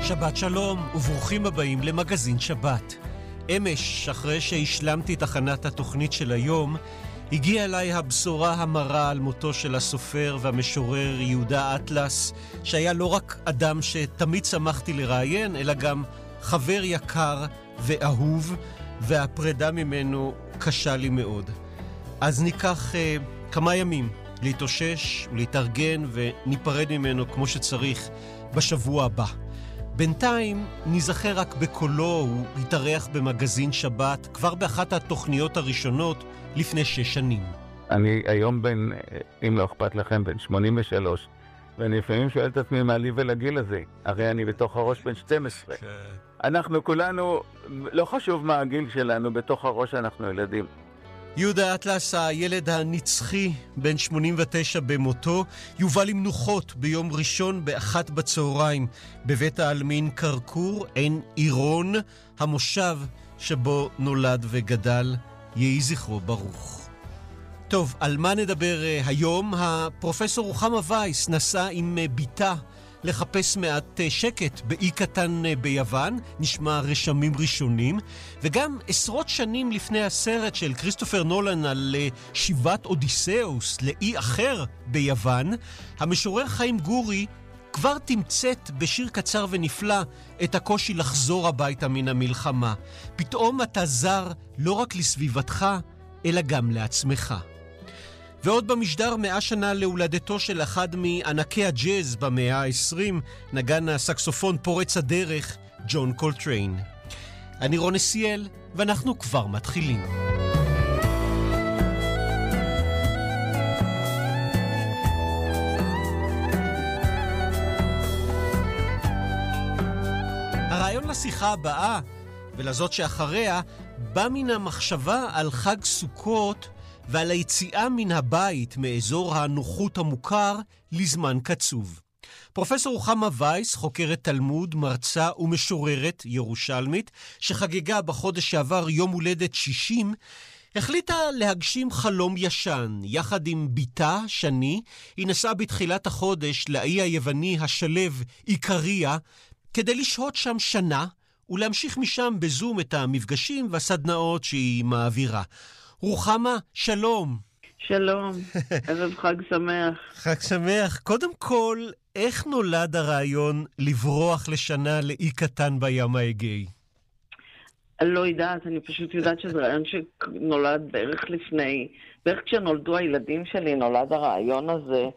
שבת שלום וברוכים הבאים למגזין שבת. אמש, אחרי שהשלמתי את הכנת התוכנית של היום, הגיעה אליי הבשורה המרה על מותו של הסופר והמשורר יהודה אטלס, שהיה לא רק אדם שתמיד שמחתי לראיין, אלא גם חבר יקר ואהוב, והפרידה ממנו קשה לי מאוד. אז ניקח כמה ימים להתאושש ולהתארגן וניפרד ממנו כמו שצריך בשבוע הבא. בינתיים נזכר רק בקולו, הוא התארח במגזין שבת כבר באחת התוכניות הראשונות לפני 6 שנים. אני היום בן, אם לא אכפת לכם, בן 83, ואני לפעמים שואל את עצמי מה לי ולגיל הזה. הרי אני בתוך הראש בן 12. אנחנו כולנו, לא חשוב מה הגיל שלנו, בתוך הראש אנחנו ילדים. יהודה אטלס, הילד הנצחי, בן 89 במותו, יובא למנוחות ביום ראשון ב13:00 בבית העלמין קרקור, עין עירון, המושב שבו נולד וגדל. יהי זכרו ברוך. טוב, על מה נדבר היום? הפרופסור רוחמה וייס נסע עם ביתה לחפש מעט שקט באי קטן ביוון, נשמע רשמים ראשונים, וגם עשרות שנים לפני הסרט של כריסטופר נולן על שיבת אודיסאוס לאי אחר ביוון, המשורר חיים גורי כבר תמצאת בשיר קצר ונפלא את הקושי לחזור הביתה מן המלחמה. פתאום אתה זר לא רק לסביבתך, אלא גם לעצמך. ועוד במשדר 100 שנה להולדתו של אחד מענקי הג'אז במאה ה-20, נגן הסקסופון פורץ הדרך, ג'ון קולטריין. אני רון נסיאל, ואנחנו כבר מתחילים. הרעיון לשיחה הבאה, ולזאת שאחריה, בא מן המחשבה על חג סוכות, ועל היציאה מן הבית מאזור הנוחות המוכר לזמן קצוב. פרופסור רוחמה וייס, חוקרת תלמוד, מרצה ומשוררת ירושלמית, שחגגה בחודש שעבר יום הולדת 60, החליטה להגשים חלום ישן. יחד עם ביתה, שני, היא נסעה בתחילת החודש לאי היווני השלב איקריה, כדי לשהות שם שנה, ולהמשיך משם בזום את המפגשים והסדנאות שהיא מעבירה. רוחמה, שלום. שלום, ערב חג שמח. חג שמח. קודם כל, איך נולד הרעיון לברוח לשנה לאי קטן בים האגאי? אני לא יודעת, אני פשוט יודעת שזה רעיון שנולד בערך כשנולדו הילדים שלי נולד הרעיון הזה.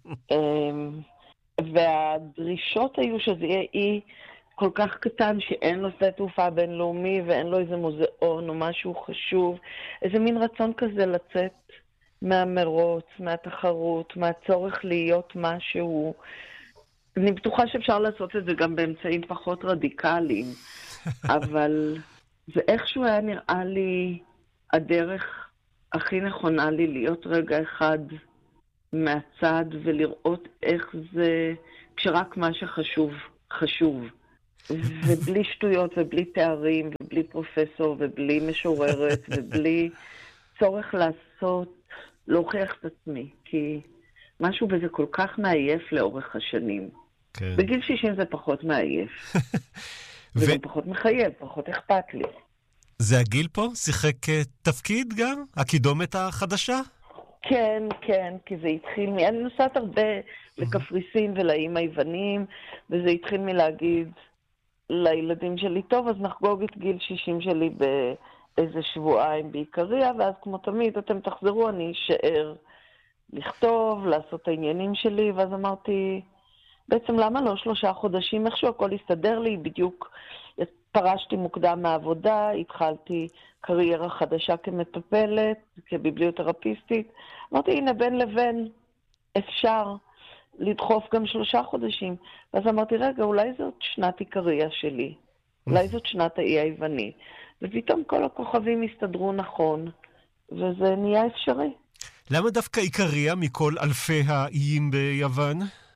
והדרישות היו שזה יהיה אי כל כך קטן שאין לו שדה תעופה בינלאומי ואין לו איזה מוזיאון או משהו חשוב. איזה מין רצון כזה לצאת מהמרוץ, מהתחרות, מהצורך להיות משהו. אני בטוחה שאפשר לעשות את זה גם באמצעים פחות רדיקליים, אבל זה איכשהו היה נראה לי הדרך הכי נכונה לי להיות רגע אחד מהצד ולראות איך זה, כשרק מה שחשוב, חשוב. ובלי שטויות ובלי תארים ובלי פרופסור ובלי משוררת ובלי צורך להוכיח את עצמי, כי משהו בזה כל כך מעייף לאורך השנים. כן. בגיל 60 זה פחות מעייף. וגם פחות מחייב, פחות אכפת לי. זה הגיל פה? שיחק תפקיד גם? הקידומת החדשה? כן, כן, כי זה התחיל אני נוסעת הרבה לקפריסין ולאיים היווניים, וזה התחיל מלהגיד לילדים שלי, טוב, אז נחגוג את גיל 60 שלי באיזה שבועיים בעיקריה, ואז כמו תמיד, אתם תחזרו, אני אשאר לכתוב, לעשות את העניינים שלי, ואז אמרתי, בעצם למה לא 3 חודשים, איכשהו הכל הסתדר לי, בדיוק פרשתי מוקדם מהעבודה, התחלתי קריירה חדשה כמטפלת, כביבליותרפיסטית, אמרתי, הנה בין לבין אפשר לדחוף גם 3 חודשים. ואז אמרתי, רגע, אולי זאת שנת עיקריה שלי. אולי זאת שנת האי היווני. ופתאום כל הכוכבים הסתדרו נכון, וזה נהיה אפשרי. למה דווקא עיקריה מכל אלפי האיים ביוון?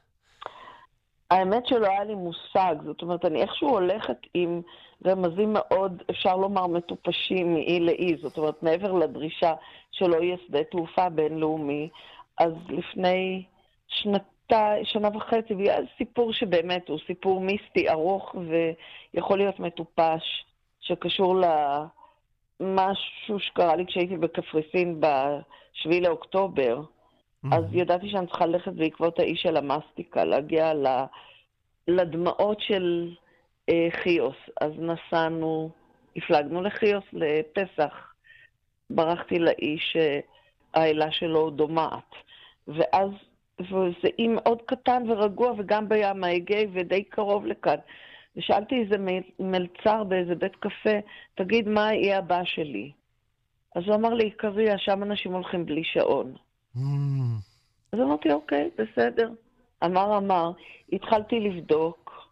האמת שלא היה לי מושג. זאת אומרת, אני איכשהו הולכת עם רמזים מאוד, אפשר לומר, מטופשים מאי לאי. זאת אומרת, מעבר לדרישה שלא יהיה שדה תעופה בינלאומי, אז לפני שנה וחצי, והיה סיפור שבאמת הוא סיפור מיסטי ארוך ויכול להיות מטופש, שקשור למשהו שקרה לי כשהייתי בקפריסין ב7 לאוקטובר. אז ידעתי שאני צריכה ללכת בעקבות האיש של המסטיקה, להגיע לדמעות של חיוס. אז נסענו, הפלגנו לחיוס לפסח, ברחתי לאיש שהאלה שלו דומעת. ואז זה אי מאוד קטן ורגוע, וגם בים האגאי ודי קרוב לכאן. ושאלתי איזה מלצר באיזה בית קפה, תגיד מה האי הבא שלי? אז הוא אמר לי, קריה, שם אנשים הולכים בלי שעון. אז אמרתי, אוקיי, בסדר. אמר, התחלתי לבדוק,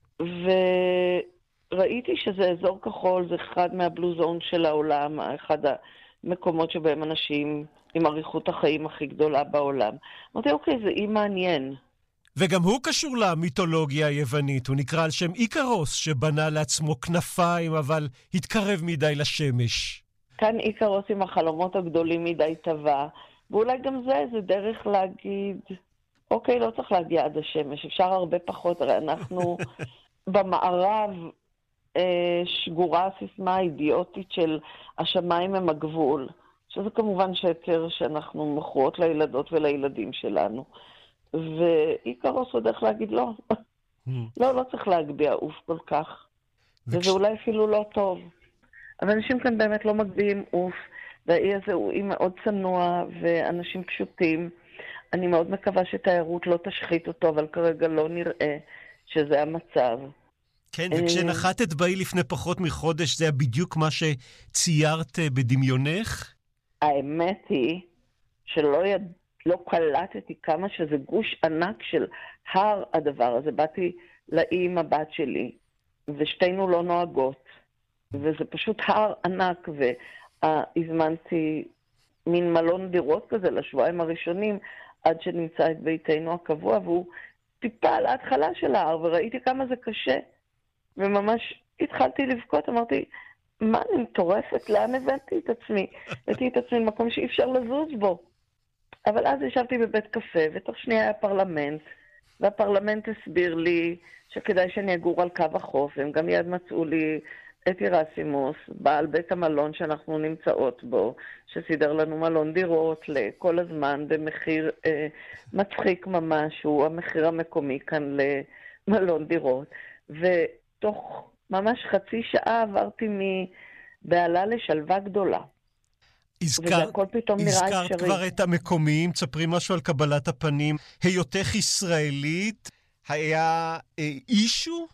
וראיתי שזה אזור כחול, זה אחד מהבלו זון של העולם, אחד המקומות שבהם אנשים עם אריכות החיים הכי גדולה בעולם. אמרתי, אוקיי, זה אי מעניין. וגם הוא קשור למיתולוגיה היוונית, הוא נקרא על שם איקרוס, שבנה לעצמו כנפיים, אבל התקרב מדי לשמש. כאן איקרוס עם החלומות הגדולים מדי טבע, ואולי גם זה דרך להגיד, אוקיי, לא צריך להגיע עד השמש, אפשר הרבה פחות, הרי אנחנו במערב שגורה הסיסמה האידיוטית של השמיים הם הגבול, שזה כמובן שקר שאנחנו מוכרות לילדות ולילדים שלנו. ואיקרוס הוא דרך להגיד לא. לא צריך להגביה עוף כל כך. וזה אולי אפילו לא טוב. אבל אנשים כאן באמת לא מגביהים עוף, והאי הזה הוא אי מאוד צנוע, ואנשים פשוטים. אני מאוד מקווה שתיירות לא תשחית אותו, אבל כרגע לא נראה שזה המצב. כן, וכשנחתת באי לפני פחות מחודש, זה היה בדיוק מה שציירת בדמיונך? האמת היא שלא קלטתי כמה שזה גוש ענק של הר הדבר הזה. באתי לאי עם הבת שלי, ושתינו לא נוהגות, וזה פשוט הר ענק, והזמנתי מין מלון דירות כזה לשבועיים הראשונים, עד שנמצא את ביתנו הקבוע, והוא טיפה על ההתחלה של ההר, וראיתי כמה זה קשה, וממש התחלתי לבכות, אמרתי, מה אני מטורפת? לאן הבאתי את עצמי? הבאתי את עצמי למקום שאי אפשר לזוז בו. אבל אז ישבתי בבית קפה, ותוך שנייה היה פרלמנט, והפרלמנט הסביר לי שכדאי שאני אגור על קו החוף, והם גם יד מצאו לי את אירסימוס, בעל בית המלון שאנחנו נמצאות בו, שסידר לנו מלון דירות לכל הזמן במחיר מצחיק ממש, הוא המחיר המקומי כאן למלון דירות. ותוך ממש חצי שעה עברתי מבעלה לשלווה גדולה. הזכרת כבר את המקומיים, תספרי משהו על קבלת הפנים. היותך ישראלית, היה אישו?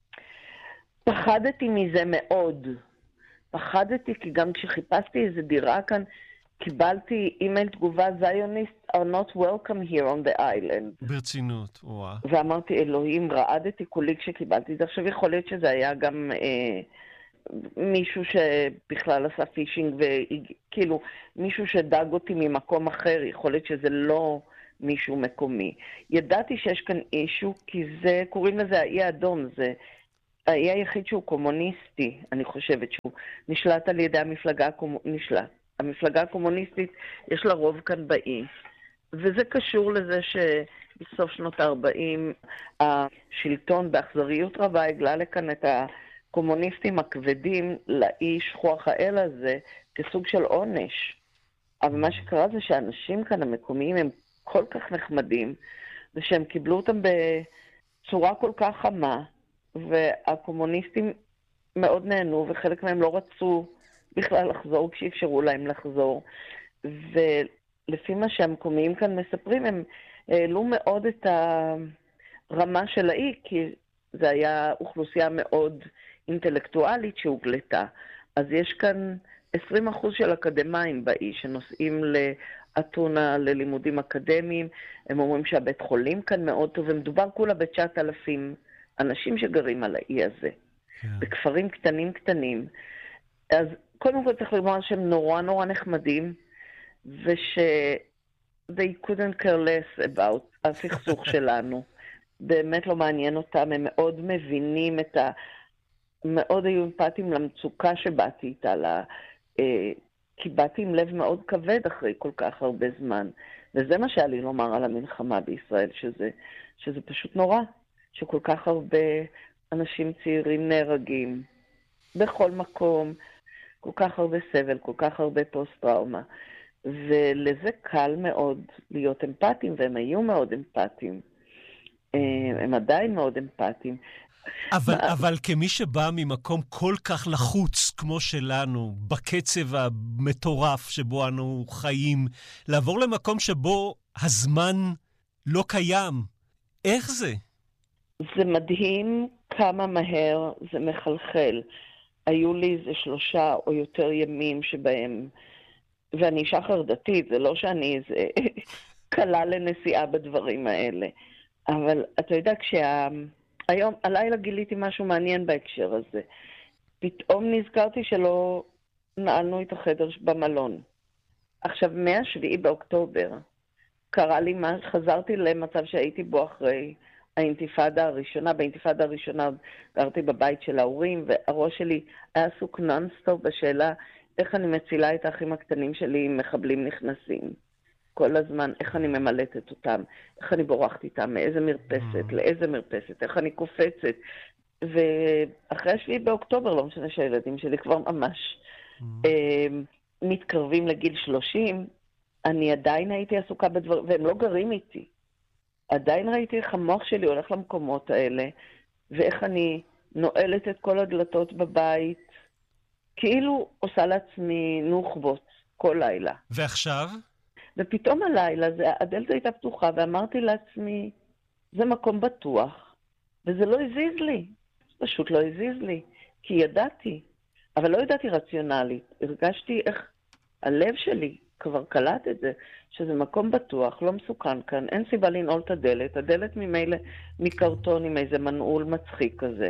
פחדתי מזה מאוד. פחדתי כי גם כשחיפשתי איזו דירה כאן, קיבלתי אימייל תגובה, Zionists are not welcome here on the island. ברצינות, וואה. ואמרתי, אלוהים, רעדתי כולי כשקיבלתי את זה. עכשיו יכול להיות שזה היה גם מישהו שבכלל עשה פישינג, וכאילו מישהו שדאג אותי ממקום אחר, יכול להיות שזה לא מישהו מקומי. ידעתי שיש כאן אישו, כי זה, קוראים לזה האי האדום, זה האי היחיד שהוא קומוניסטי, אני חושבת שהוא נשלט על ידי המפלגה הקומוניסטית, יש לה רוב כאן באי. וזה קשור לזה שבסוף שנות ה-40 השלטון באכזריות רבה הגלה לכאן את הקומוניסטים הכבדים לאי שכוח האל הזה כסוג של עונש. אבל מה שקרה זה שאנשים כאן המקומיים הם כל כך נחמדים, ושהם קיבלו אותם בצורה כל כך חמה, והקומוניסטים מאוד נהנו, וחלק מהם לא רצו בכלל לחזור כשאפשרו להם לחזור. ולפי מה שהמקומיים כאן מספרים, הם העלו מאוד את הרמה של האי, כי זה היה אוכלוסייה מאוד אינטלקטואלית שהוגלתה. אז יש כאן 20% של אקדמיים באי שנוסעים לאתונה ללימודים אקדמיים. הם אומרים שהבית חולים כאן מאוד טוב, ומדובר כולה ב9,000 אנשים שגרים על האי הזה, בכפרים קטנים. אז קודם כל צריך לומר שהם נורא נחמדים, they couldn't care less about הסכסוך שלנו. באמת לא מעניין אותם, הם מאוד מבינים מאוד היו אמפתיים למצוקה שבאתי איתה, כי באתי עם לב מאוד כבד אחרי כל כך הרבה זמן, וזה מה שהיה לי לומר על המלחמה בישראל, שזה פשוט נורא, שכל כך הרבה אנשים צעירים נהרגים בכל מקום, כל כך הרבה סבל, כל כך הרבה פוסט-טראומה. ולזה קל מאוד להיות אמפתיים, והם היו מאוד אמפתיים. הם עדיין מאוד אמפתיים. אבל כמי שבא ממקום כל כך לחוץ כמו שלנו, בקצב המטורף שבו אנו חיים, לעבור למקום שבו הזמן לא קיים, איך זה? זה מדהים כמה מהר זה מחלחל. היו לי איזה 3 או יותר ימים שבהם, ואני אישה חרדתית, זה לא שאני איזה קלה לנסיעה בדברים האלה. אבל אתה יודע, היום, הלילה גיליתי משהו מעניין בהקשר הזה. פתאום נזכרתי שלא נעלנו את החדר במלון. עכשיו, מה-7 באוקטובר, קרה לי מה, חזרתי למצב שהייתי בו אחרי האינתיפאדה הראשונה. באינתיפאדה הראשונה גרתי בבית של ההורים, והראש שלי היה עסוק נונסטופ בשאלה איך אני מצילה את האחים הקטנים שלי אם מחבלים נכנסים. כל הזמן, איך אני ממלטת אותם, איך אני בורחת איתם, מאיזה מרפסת, לאיזה מרפסת, איך אני קופצת. ואחרי 7 באוקטובר, לא משנה שהילדים שלי כבר ממש מתקרבים לגיל 30, אני עדיין הייתי עסוקה בדברים, והם לא גרים איתי. עדיין ראיתי איך המוח שלי הולך למקומות האלה, ואיך אני נועלת את כל הדלתות בבית, כאילו עושה לעצמי נוחבות כל לילה. ועכשיו? ופתאום הלילה הדלת הייתה פתוחה, ואמרתי לעצמי, זה מקום בטוח, וזה לא הזיז לי. פשוט לא הזיז לי, כי ידעתי, אבל לא ידעתי רציונלית. הרגשתי איך הלב שלי כבר קלט את זה, שזה מקום בטוח, לא מסוכן כאן, אין סיבה לנעול את הדלת, הדלת ממילא מקרטון עם איזה מנעול מצחיק כזה.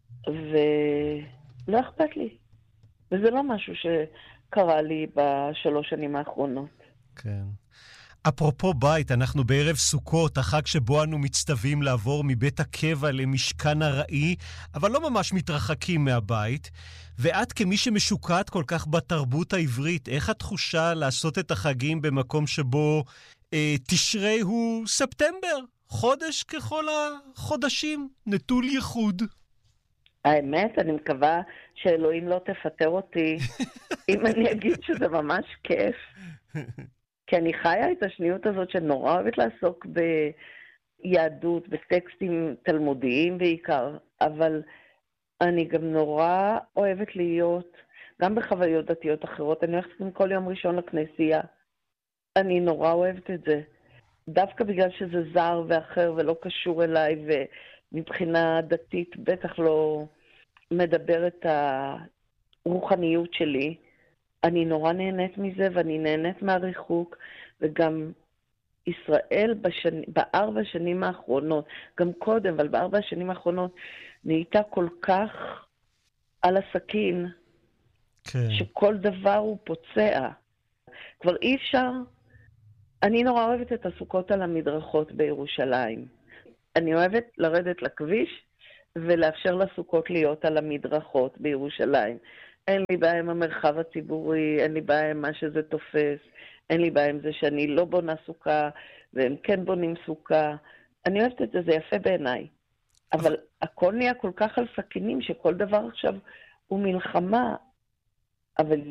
ולא אכפת לי. וזה לא משהו שקרה לי ב3 שנים האחרונות. כן. אפרופו בית, אנחנו בערב סוכות, החג שבו אנו מצטווים לעבור מבית הקבע למשכן הראי, אבל לא ממש מתרחקים מהבית. ואת כמי שמשוקעת כל כך בתרבות העברית, איך התחושה לעשות את החגים במקום שבו תשרי הוא ספטמבר, חודש ככל החודשים, נטול ייחוד? האמת, אני מקווה שאלוהים לא תפטר אותי אם אני אגיד שזה ממש כיף. כי אני חיה את השניות הזאת שנורא אוהבת לעסוק ביהדות, בטקסטים תלמודיים בעיקר, אבל אני גם נורא אוהבת להיות, גם בחוויות דתיות אחרות, אני הולכת כל יום ראשון לכנסייה. אני נורא אוהבת את זה. דווקא בגלל שזה זר ואחר ולא קשור אליי, ומבחינה דתית בטח לא מדבר את הרוחניות שלי, אני נורא נהנית מזה, ואני נהנית מהריחוק, וגם ישראל ב4 שנים האחרונות, גם קודם, אבל ב4 השנים האחרונות, נהייתה כל כך על הסכין, כן. שכל דבר הוא פוצע. כבר אי אפשר, אני נורא אוהבת את הסוכות על המדרכות בירושלים. אני אוהבת לרדת לכביש, ולאפשר לסוכות להיות על המדרכות בירושלים. אין לי בעיה עם המרחב הציבורי, אין לי בעיה עם מה שזה תופס, אין לי בעיה עם זה שאני לא בונה סוכה, והם כן בונים סוכה. אני אוהבת את זה, זה יפה בעיניי. אבל הכל נהיה כל כך על סכינים, שכל דבר עכשיו הוא מלחמה. אבל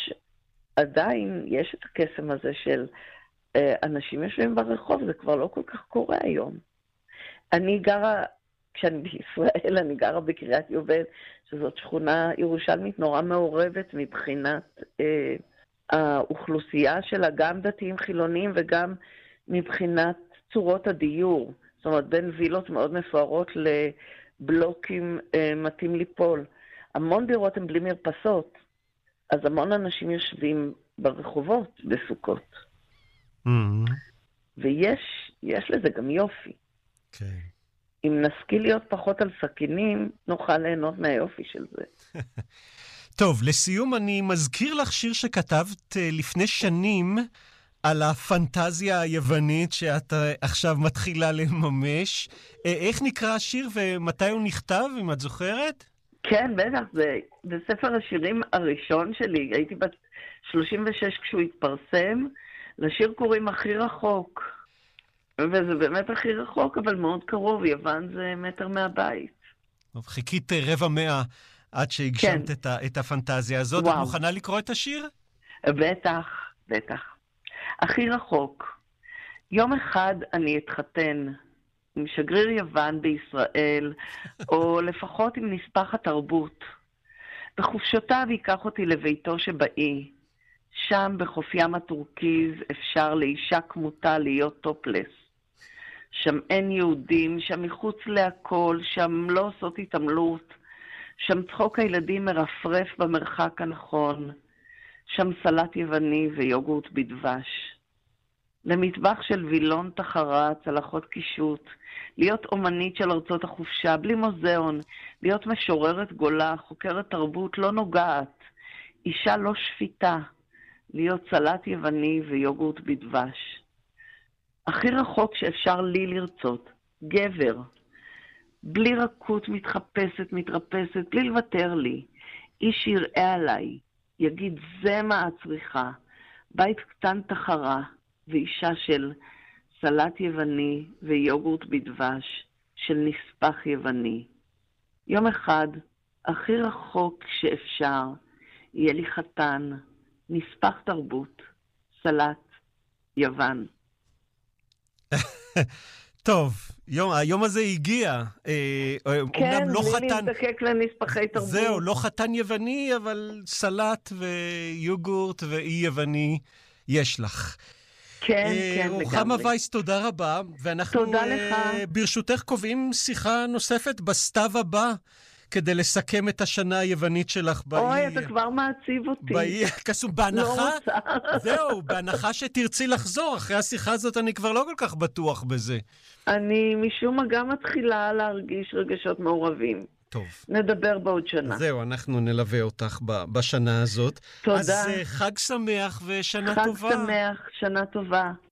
עדיין יש את הקסם הזה של אנשים יושבים ברחוב, זה כבר לא כל כך קורה היום. אני גרה, כשאני בישראל, אני גרה בקריית יובל, שזאת שכונה ירושלמית נורא מעורבת מבחינת האוכלוסייה שלה, גם דתיים חילונים וגם מבחינת צורות הדיור. זאת אומרת, בין וילות מאוד מפוארות לבלוקים מתאים ליפול. המון דירות הן בלי מרפסות, אז המון אנשים יושבים ברחובות בסוכות. ויש לזה גם יופי. כן. אם נשכיל להיות פחות על סכינים, נוכל ליהנות מהיופי של זה. טוב, לסיום אני מזכיר לך שיר שכתבת לפני שנים על הפנטזיה היוונית שאת עכשיו מתחילה לממש. איך נקרא השיר ומתי הוא נכתב, אם את זוכרת? כן, בטח, זה ספר השירים הראשון שלי. הייתי בת 36 כשהוא התפרסם, לשיר קוראים הכי רחוק. וזה באמת הכי רחוק, אבל מאוד קרוב. יוון זה מטר מהבית. טוב, חיכית 1/4 עד שהגשמת את הפנטזיה הזאת. את מוכנה לקרוא את השיר? בטח, בטח. הכי רחוק. יום אחד אני אתחתן עם שגריר יוון בישראל, או לפחות עם נספח התרבות. בחופשותיו ייקח אותי לביתו שבאי. שם בחוף ים הטורקיז אפשר לאישה כמותה להיות טופלס. שם אין יהודים, שם מחוץ להכל, שם לא עושות התעמלות, שם צחוק הילדים מרפרף במרחק הנכון, שם סלט יווני ויוגורט בדבש. למטבח של וילון תחרה, צלחות קישוט, להיות אומנית של ארצות החופשה, בלי מוזיאון, להיות משוררת גולה, חוקרת תרבות, לא נוגעת, אישה לא שפיטה, להיות סלט יווני ויוגורט בדבש. הכי רחוק שאפשר לי לרצות, גבר, בלי רכות מתרפסת, בלי לוותר לי, איש יראה עליי, יגיד זה מה את צריכה, בית קטן תחרה, ואישה של סלט יווני ויוגורט בדבש של נספח יווני. יום אחד, הכי רחוק שאפשר, יהיה לי חתן, נספח תרבות, סלט, יוון. טוב, היום הזה הגיע. כן, לא בלי חתן... להזדקק לנספחי תרבות. זהו, לא חתן יווני, אבל סלט ויוגורט ואי יווני יש לך. כן, כן, לגמרי. רוחמה וייס, תודה רבה. ואנחנו, תודה לך. ברשותך, קובעים שיחה נוספת בסתיו הבא, כדי לסכם את השנה היוונית שלך באי... אוי, אתה כבר מעציב אותי. באי הקסום, בהנחה... לא רוצה. זהו, בהנחה שתרצי לחזור. אחרי השיחה הזאת אני כבר לא כל כך בטוח בזה. אני משום מה גם מתחילה להרגיש רגשות מעורבים. טוב. נדבר בעוד שנה. זהו, אנחנו נלווה אותך בשנה הזאת. תודה. אז חג שמח ושנה טובה. חג שמח, שנה טובה.